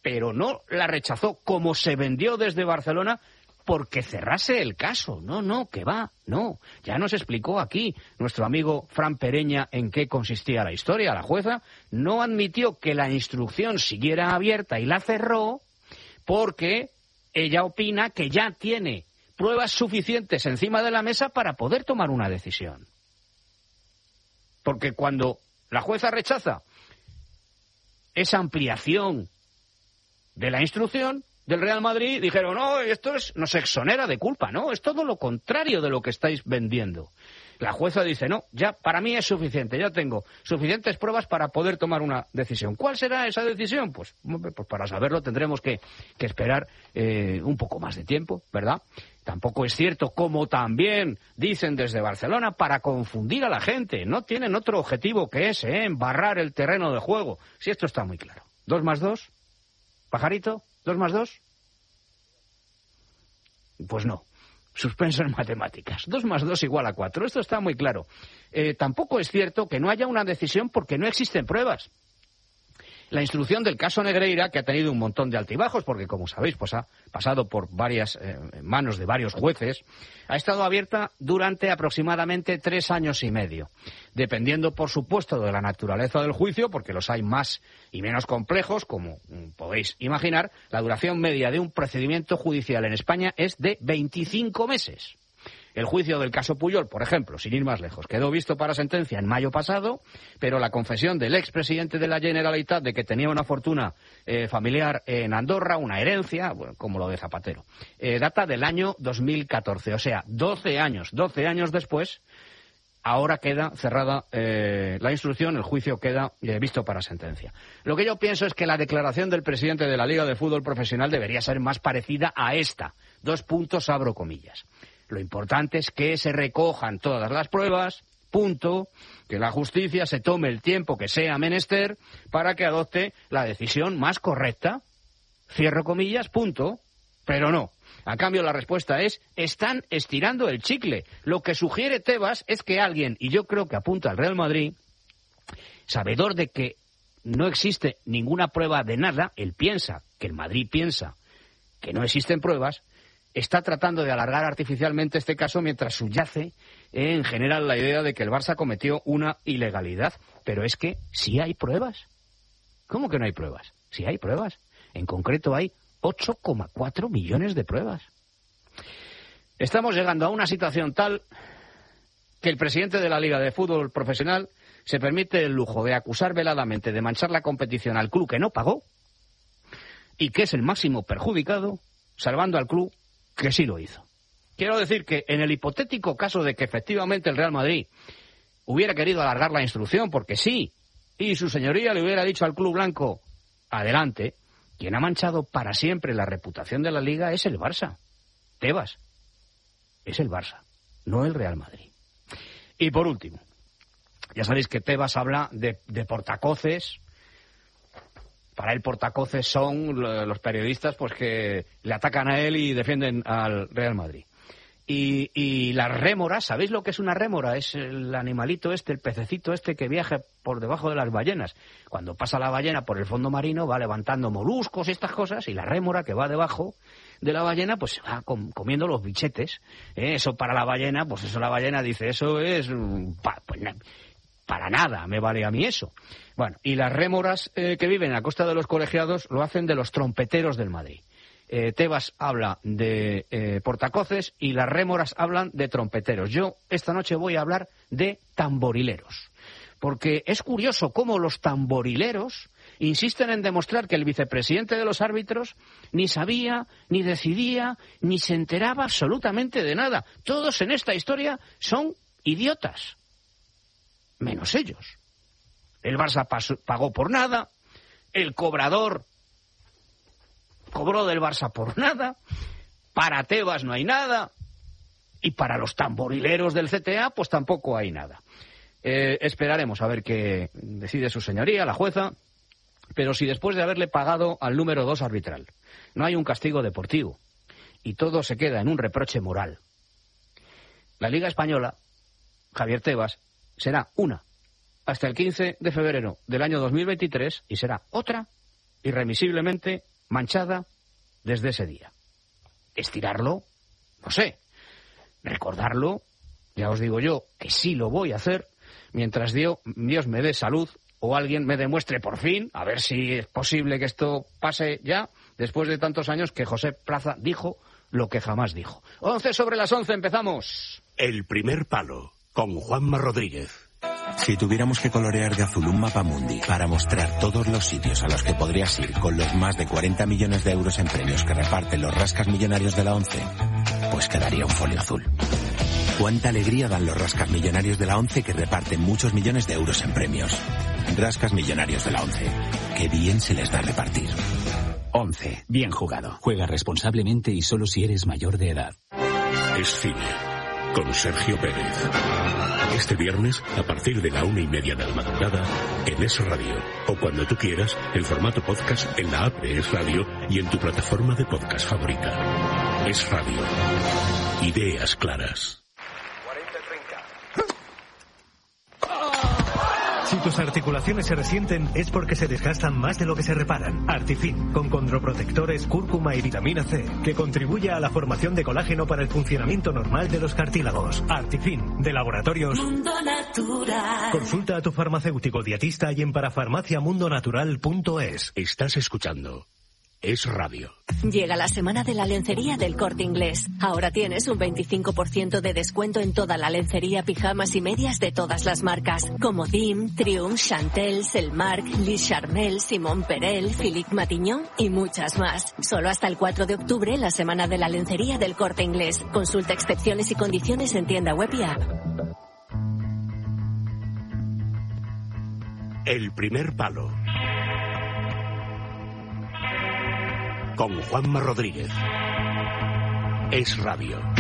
pero no la rechazó como se vendió desde Barcelona porque cerrase el caso. No, que va, no. Ya nos explicó aquí nuestro amigo Fran Pereña en qué consistía la historia. La jueza no admitió que la instrucción siguiera abierta y la cerró porque ella opina que ya tiene pruebas suficientes encima de la mesa para poder tomar una decisión. Porque cuando la jueza rechaza esa ampliación de la instrucción del Real Madrid, dijeron, no, esto nos exonera de culpa, no, es todo lo contrario de lo que estáis vendiendo. La jueza dice, no, ya para mí es suficiente, ya tengo suficientes pruebas para poder tomar una decisión. ¿Cuál será esa decisión? Pues para saberlo tendremos que esperar un poco más de tiempo, ¿verdad? Tampoco es cierto, como también dicen desde Barcelona, para confundir a la gente. No tienen otro objetivo que ese, embarrar el terreno de juego. Si esto está muy claro. 2 más 2, pajarito, 2 más 2. Pues no. Suspenso en matemáticas. 2 más 2 igual a 4. Esto está muy claro. Tampoco es cierto que no haya una decisión porque no existen pruebas. La instrucción del caso Negreira, que ha tenido un montón de altibajos, porque como sabéis, pues ha pasado por varias manos de varios jueces, ha estado abierta durante aproximadamente 3 años y medio. Dependiendo, por supuesto, de la naturaleza del juicio, porque los hay más y menos complejos, como podéis imaginar, la duración media de un procedimiento judicial en España es de 25 meses. El juicio del caso Pujol, por ejemplo, sin ir más lejos, quedó visto para sentencia en mayo pasado, pero la confesión del expresidente de la Generalitat de que tenía una fortuna familiar en Andorra, una herencia, bueno, como lo de Zapatero, data del año 2014, o sea, 12 años después, ahora queda cerrada la instrucción, el juicio queda visto para sentencia. Lo que yo pienso es que la declaración del presidente de la Liga de Fútbol Profesional debería ser más parecida a esta. 2 puntos, abro comillas. Lo importante es que se recojan todas las pruebas, punto, que la justicia se tome el tiempo que sea menester para que adopte la decisión más correcta, cierro comillas, punto, pero no. A cambio la respuesta es, están estirando el chicle. Lo que sugiere Tebas es que alguien, y yo creo que apunta al Real Madrid, sabedor de que no existe ninguna prueba de nada, él piensa, que el Madrid piensa que no existen pruebas, está tratando de alargar artificialmente este caso mientras subyace en general la idea de que el Barça cometió una ilegalidad. Pero es que sí hay pruebas. ¿Cómo que no hay pruebas? Sí hay pruebas. En concreto hay 8,4 millones de pruebas. Estamos llegando a una situación tal que el presidente de la Liga de Fútbol Profesional se permite el lujo de acusar veladamente de manchar la competición al club que no pagó y que es el máximo perjudicado, salvando al club que sí lo hizo. Quiero decir que en el hipotético caso de que efectivamente el Real Madrid hubiera querido alargar la instrucción, porque sí, y su señoría le hubiera dicho al club blanco, adelante, quien ha manchado para siempre la reputación de la Liga es el Barça. Tebas, es el Barça, no el Real Madrid. Y por último, ya sabéis que Tebas habla de portacoces. Para él portacoces son los periodistas pues que le atacan a él y defienden al Real Madrid. Y las rémoras, ¿sabéis lo que es una rémora? Es el animalito este, el pececito este que viaja por debajo de las ballenas. Cuando pasa la ballena por el fondo marino va levantando moluscos y estas cosas, y la rémora que va debajo de la ballena pues va comiendo los bichetes. Eso para la ballena, pues eso la ballena dice, eso es... para nada me vale a mí eso. Bueno, y las rémoras que viven a costa de los colegiados lo hacen de los trompeteros del Madrid. Tebas habla de portacoces y las rémoras hablan de trompeteros. Yo esta noche voy a hablar de tamborileros, porque es curioso cómo los tamborileros insisten en demostrar que el vicepresidente de los árbitros ni sabía, ni decidía, ni se enteraba absolutamente de nada. Todos en esta historia son idiotas, menos ellos. El Barça pagó por nada, el cobrador cobró del Barça por nada, para Tebas no hay nada, y para los tamborileros del CTA pues tampoco hay nada. Esperaremos a ver qué decide su señoría, la jueza, pero si después de haberle pagado al número 2 arbitral no hay un castigo deportivo y todo se queda en un reproche moral, la Liga Española, Javier Tebas, será una hasta el 15 de febrero del año 2023 y será otra irremisiblemente manchada desde ese día. Estirarlo, no sé. Recordarlo, ya os digo yo que sí lo voy a hacer mientras Dios me dé salud o alguien me demuestre por fin, a ver si es posible que esto pase ya, después de tantos años que José Plaza dijo lo que jamás dijo. 11:11, empezamos. El primer palo, con Juanma Rodríguez. Si tuviéramos que colorear de azul un mapa mundi para mostrar todos los sitios a los que podrías ir con los más de 40 millones de euros en premios que reparten los rascas millonarios de la ONCE, pues quedaría un folio azul. Cuánta alegría dan los rascas millonarios de la ONCE que reparten muchos millones de euros en premios. Rascas millonarios de la ONCE. Qué bien se les da repartir. ONCE. Bien jugado. Juega responsablemente y solo si eres mayor de edad. Es cine, con Sergio Pérez. Este viernes, a partir de la 1:30 de la madrugada, en Es Radio. O cuando tú quieras, en formato podcast en la app de Es Radio y en tu plataforma de podcast favorita. Es Radio. Ideas claras. Si tus articulaciones se resienten es porque se desgastan más de lo que se reparan. Artifin, con condroprotectores, cúrcuma y vitamina C, que contribuye a la formación de colágeno para el funcionamiento normal de los cartílagos. Artifin, de Laboratorios Mundo Natural. Consulta a tu farmacéutico dietista y en parafarmaciamundonatural.es. Estás escuchando Es Radio. Llega la semana de la lencería del Corte Inglés. Ahora tienes un 25% de descuento en toda la lencería, pijamas y medias de todas las marcas, como Dim, Triumph, Chantel, Selmark, Lis Charmel, Simon Perel, Philippe Matignon y muchas más. Solo hasta el 4 de octubre, la semana de la lencería del Corte Inglés. Consulta excepciones y condiciones en tienda web y app. El primer palo, con Juanma Rodríguez. Es Radio.